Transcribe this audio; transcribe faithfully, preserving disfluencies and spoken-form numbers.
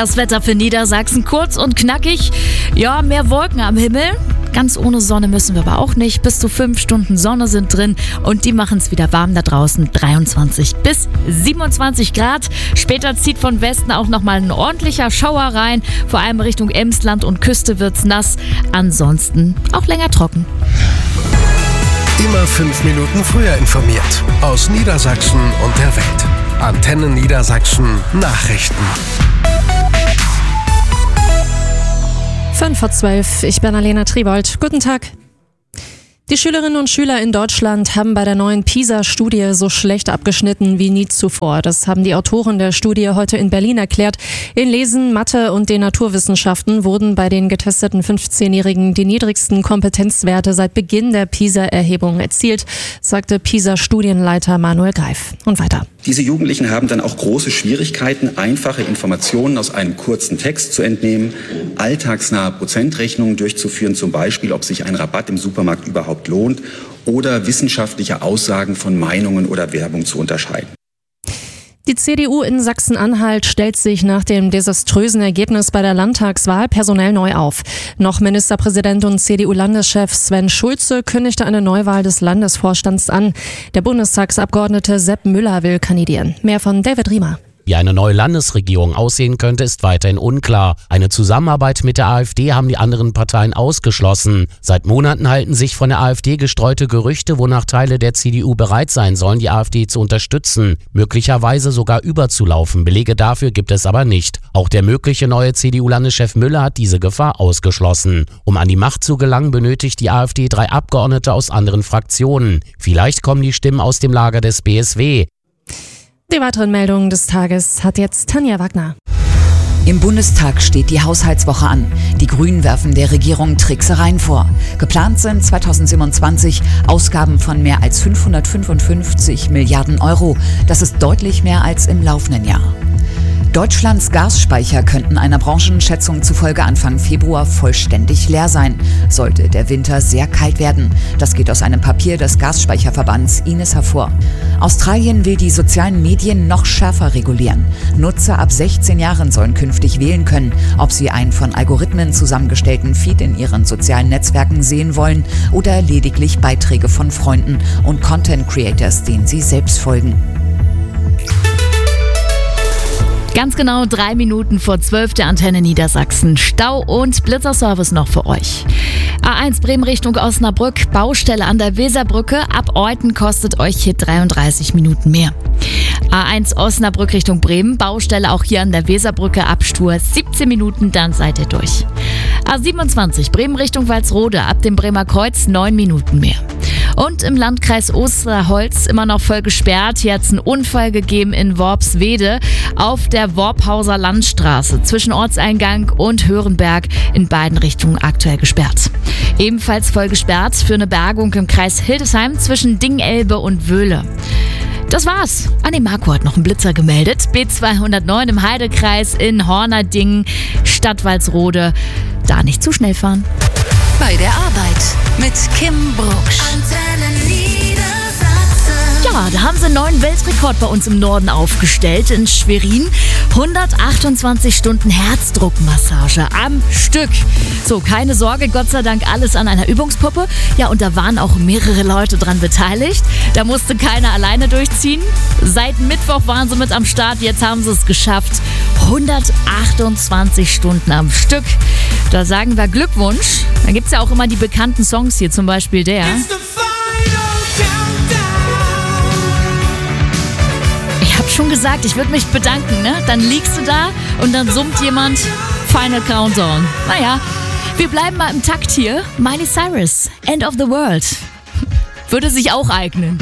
Das Wetter für Niedersachsen kurz und knackig. Ja, mehr Wolken am Himmel. Ganz ohne Sonne müssen wir aber auch nicht. Bis zu fünf Stunden Sonne sind drin und die machen es wieder warm da draußen. dreiundzwanzig bis siebenundzwanzig Grad. Später zieht von Westen auch nochmal ein ordentlicher Schauer rein. Vor allem Richtung Emsland und Küste wird's nass. Ansonsten auch länger trocken. Immer fünf Minuten früher informiert. Aus Niedersachsen und der Welt. Antenne Niedersachsen Nachrichten. fünf vor zwölf, ich bin Alena Triebold. Guten Tag. Die Schülerinnen und Schüler in Deutschland haben bei der neuen PISA-Studie so schlecht abgeschnitten wie nie zuvor. Das haben die Autoren der Studie heute in Berlin erklärt. In Lesen, Mathe und den Naturwissenschaften wurden bei den getesteten fünfzehnjährigen die niedrigsten Kompetenzwerte seit Beginn der PISA-Erhebung erzielt, sagte PISA-Studienleiter Manuel Greif. Und weiter. Diese Jugendlichen haben dann auch große Schwierigkeiten, einfache Informationen aus einem kurzen Text zu entnehmen, alltagsnahe Prozentrechnungen durchzuführen, zum Beispiel, ob sich ein Rabatt im Supermarkt überhaupt lohnt, oder wissenschaftliche Aussagen von Meinungen oder Werbung zu unterscheiden. Die C D U in Sachsen-Anhalt stellt sich nach dem desaströsen Ergebnis bei der Landtagswahl personell neu auf. Noch Ministerpräsident und C D U-Landeschef Sven Schulze kündigte eine Neuwahl des Landesvorstands an. Der Bundestagsabgeordnete Sepp Müller will kandidieren. Mehr von David Riemer. Wie eine neue Landesregierung aussehen könnte, ist weiterhin unklar. Eine Zusammenarbeit mit der AfD haben die anderen Parteien ausgeschlossen. Seit Monaten halten sich von der AfD gestreute Gerüchte, wonach Teile der C D U bereit sein sollen, die AfD zu unterstützen, möglicherweise sogar überzulaufen. Belege dafür gibt es aber nicht. Auch der mögliche neue C D U-Landeschef Müller hat diese Gefahr ausgeschlossen. Um an die Macht zu gelangen, benötigt die AfD drei Abgeordnete aus anderen Fraktionen. Vielleicht kommen die Stimmen aus dem Lager des B S W. Die weiteren Meldungen des Tages hat jetzt Tanja Wagner. Im Bundestag steht die Haushaltswoche an. Die Grünen werfen der Regierung Tricksereien vor. Geplant sind zweitausendsiebenundzwanzig Ausgaben von mehr als fünfhundertfünfundfünfzig Milliarden Euro. Das ist deutlich mehr als im laufenden Jahr. Deutschlands Gasspeicher könnten einer Branchenschätzung zufolge Anfang Februar vollständig leer sein, sollte der Winter sehr kalt werden. Das geht aus einem Papier des Gasspeicherverbands I N E S hervor. Australien will die sozialen Medien noch schärfer regulieren. Nutzer ab sechzehn Jahren sollen künftig wählen können, ob sie einen von Algorithmen zusammengestellten Feed in ihren sozialen Netzwerken sehen wollen oder lediglich Beiträge von Freunden und Content Creators, denen sie selbst folgen. Ganz genau drei Minuten vor zwölf der Antenne Niedersachsen. Stau und Blitzerservice noch für euch. A eins Bremen Richtung Osnabrück, Baustelle an der Weserbrücke. Ab Euthen kostet euch hier dreiunddreißig Minuten mehr. A eins Osnabrück Richtung Bremen, Baustelle auch hier an der Weserbrücke, Abstur siebzehn Minuten, dann seid ihr durch. A siebenundzwanzig Bremen Richtung Walsrode, ab dem Bremer Kreuz neun Minuten mehr. Und im Landkreis Osterholz immer noch voll gesperrt. Hier hat es einen Unfall gegeben in Worpswede auf der Worphauser Landstraße zwischen Ortseingang und Hörenberg, in beiden Richtungen aktuell gesperrt. Ebenfalls voll gesperrt für eine Bergung im Kreis Hildesheim zwischen Dingelbe und Wöhle. Das war's. Anni Marco hat noch einen Blitzer gemeldet. B zweihundertneun im Heidekreis in Hornerdingen, Stadt Walsrode. Da nicht zu schnell fahren. Bei der Arbeit mit Kim Brucksch. Ja, da haben sie einen neuen Weltrekord bei uns im Norden aufgestellt, in Schwerin. hundertachtundzwanzig Stunden Herzdruckmassage am Stück. So, keine Sorge, Gott sei Dank alles an einer Übungspuppe. Ja, und da waren auch mehrere Leute dran beteiligt. Da musste keiner alleine durchziehen. Seit Mittwoch waren sie mit am Start, jetzt haben sie es geschafft. hundertachtundzwanzig Stunden am Stück. Da sagen wir Glückwunsch. Da gibt es ja auch immer die bekannten Songs hier, zum Beispiel der. Ich hab schon gesagt, ich würde mich bedanken, ne? Dann liegst du da und dann summt jemand Final Countdown. Naja, wir bleiben mal im Takt hier. Miley Cyrus, End of the World. Würde sich auch eignen.